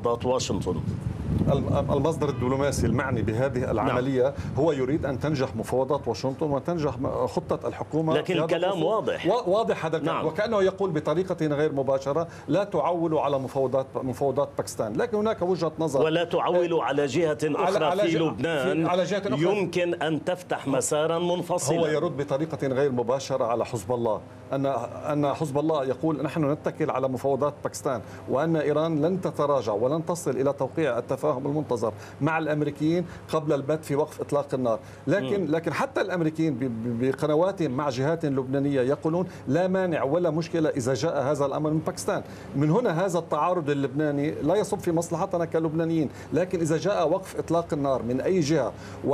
مفاوضات واشنطن؟ المصدر الدبلوماسي المعني بهذه العملية هو يريد أن تنجح مفاوضات واشنطن وتنجح خطة الحكومة. لكن الكلام واضح هذا الكلام. وكأنه يقول بطريقة غير مباشرة لا تعولوا على مفاوضات باكستان، لكن هناك وجهة نظر ولا تعولوا على جهة أخرى في لبنان يمكن أن تفتح مسارا منفصلا. هو يرد بطريقة غير مباشرة على حزب الله أن حزب الله يقول نحن نتكل على مفاوضات باكستان، وأن إيران لن تتراجع ولن تصل إلى توقيع التفاهم المنتظر مع الأمريكيين قبل البت في وقف إطلاق النار. لكن حتى الأمريكيين بقنواتهم مع جهات لبنانية يقولون لا مانع ولا مشكلة إذا جاء هذا الأمر من باكستان. من هنا هذا التعارض اللبناني لا يصب في مصلحتنا كلبنانيين، لكن إذا جاء وقف إطلاق النار من أي جهة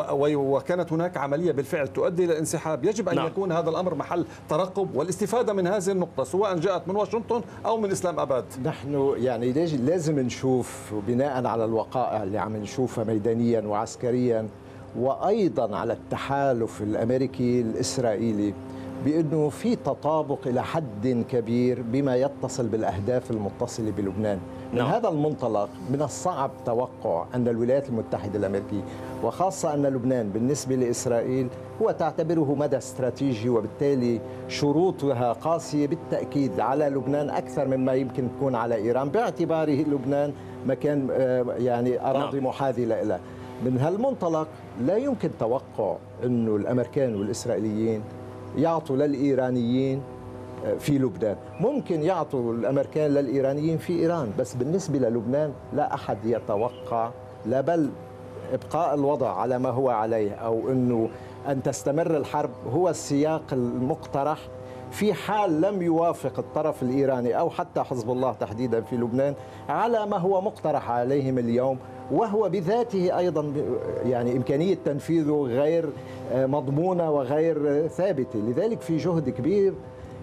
وكانت هناك عملية بالفعل تؤدي إلى الانسحاب، يجب أن يكون هذا الأمر محل ترقب والاستفادة من هذه النقطة سواء جاءت من واشنطن أو من إسلام أباد. نحن يعني لازم نشوف بناء على الوقائع اللي عم نشوفها ميدانيا وعسكريا، وأيضا على التحالف الأمريكي الإسرائيلي، بأنه في تطابق إلى حد كبير بما يتصل بالأهداف المتصلة بلبنان. من هذا المنطلق من الصعب توقع أن الولايات المتحدة الأمريكية، وخاصة أن لبنان بالنسبة لإسرائيل هو تعتبره مدى استراتيجي، وبالتالي شروطها قاسية بالتأكيد على لبنان أكثر مما يمكن تكون على إيران، باعتباره لبنان مكان يعني أراضي محاذية له. من هالمنطلق لا يمكن توقع أنه الأمريكان والإسرائيليين يعطوا للإيرانيين في لبنان. ممكن يعطوا الأمريكان للإيرانيين في إيران، بس بالنسبة للبنان لا أحد يتوقع، لا بل إبقاء الوضع على ما هو عليه أو أنه أن تستمر الحرب هو السياق المقترح في حال لم يوافق الطرف الإيراني أو حتى حزب الله تحديدا في لبنان على ما هو مقترح عليهم اليوم، وهو بذاته أيضا يعني إمكانية تنفيذه غير مضمونة وغير ثابتة. لذلك في جهد كبير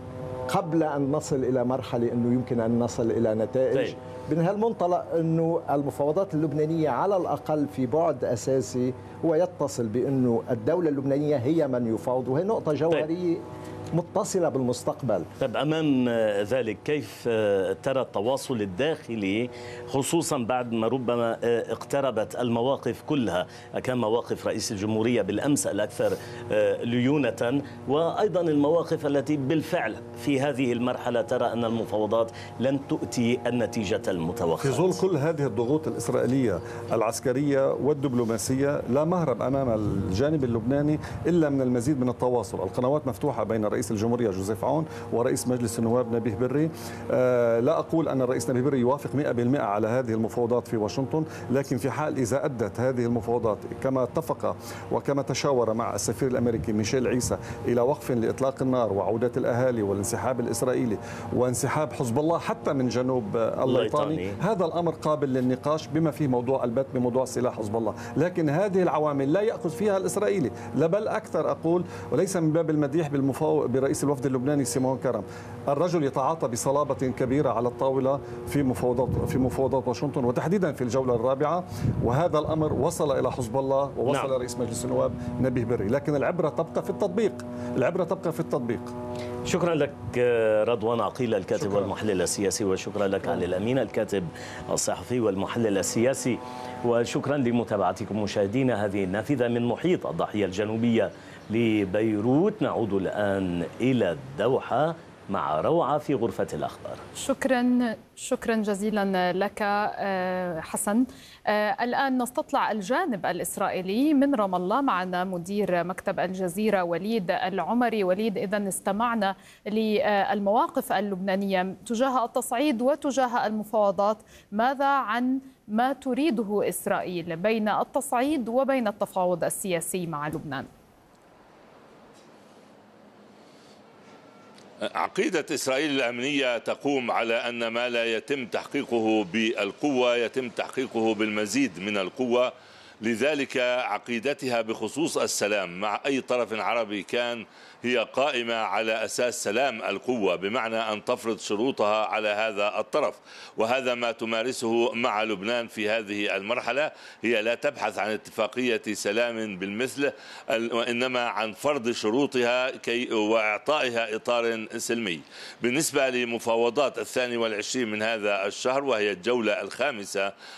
قبل أن نصل إلى مرحلة أنه يمكن أن نصل إلى نتائج. من هالمنطلق أنه المفاوضات اللبنانية على الأقل في بعد أساسي هو يتصل بأنه الدولة اللبنانية هي من يفاوض، وهي نقطة جوهرية متصلة بالمستقبل. طيب أمام ذلك كيف ترى التواصل الداخلي، خصوصا بعد ما ربما اقتربت المواقف كلها، كان مواقف رئيس الجمهورية بالأمس الأكثر ليونة، وأيضا المواقف التي بالفعل في هذه المرحلة ترى أن المفاوضات لن تؤتي النتيجة المتوقعة. في ظل كل هذه الضغوط الإسرائيلية العسكرية والدبلوماسية لا مهرب أمام الجانب اللبناني إلا من المزيد من التواصل. القنوات مفتوحة بين رئيس الجمهورية جوزيف عون ورئيس مجلس النواب نبيه بري. لا أقول أن الرئيس نبيه بري يوافق 100% على هذه المفاوضات في واشنطن، لكن في حال إذا أدت هذه المفاوضات كما اتفق وكما تشاور مع السفير الأمريكي ميشيل عيسى إلى وقف لإطلاق النار وعودة الأهالي والانسحاب الإسرائيلي وانسحاب حزب الله حتى من جنوب الليطاني، هذا الأمر قابل للنقاش بما فيه موضوع البت بموضوع سلاح حزب الله. لكن هذه العوامل لا يأخذ فيها الإسرائيلي، لا بل أكثر أقول، وليس من باب المديح برئيس الوفد اللبناني سيمون كرم. الرجل يتعاطى بصلابة كبيرة على الطاولة في مفاوضات واشنطن وتحديدا في الجولة الرابعة، وهذا الأمر وصل إلى حزب الله ووصل رئيس مجلس النواب نبيه بري. لكن العبرة تبقى في التطبيق، العبرة تبقى في التطبيق. شكرا لك رضوان عقيل الكاتب والمحلل السياسي، وشكرا لك علي الأمين الكاتب الصحفي والمحلل السياسي، وشكرا لمتابعتكم مشاهدينا هذه النافذة من محيط الضاحية الجنوبية لبيروت. نعود الآن إلى الدوحة مع روعة في غرفة الأخبار. شكرا جزيلا لك حسن. الآن نستطلع الجانب الإسرائيلي من رام الله. معنا مدير مكتب الجزيرة وليد العمري. وليد، إذن استمعنا للمواقف اللبنانية تجاه التصعيد وتجاه المفاوضات، ماذا عن ما تريده إسرائيل بين التصعيد وبين التفاوض السياسي مع لبنان؟ عقيدة إسرائيل الأمنية تقوم على أن ما لا يتم تحقيقه بالقوة يتم تحقيقه بالمزيد من القوة. لذلك عقيدتها بخصوص السلام مع أي طرف عربي كان هي قائمة على أساس سلام القوة، بمعنى أن تفرض شروطها على هذا الطرف، وهذا ما تمارسه مع لبنان في هذه المرحلة. هي لا تبحث عن اتفاقية سلام بالمثل، وإنما عن فرض شروطها وإعطائها إطار سلمي. بالنسبة لمفاوضات 22 من هذا الشهر، وهي الجولة الخامسة